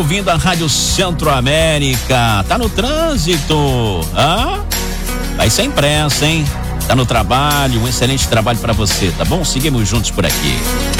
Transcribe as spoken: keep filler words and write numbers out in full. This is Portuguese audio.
Ouvindo a Rádio Centro-América, tá no trânsito, ah? Vai sem pressa, hein? Tá no trabalho, um excelente trabalho pra você, tá bom? Seguimos juntos por aqui.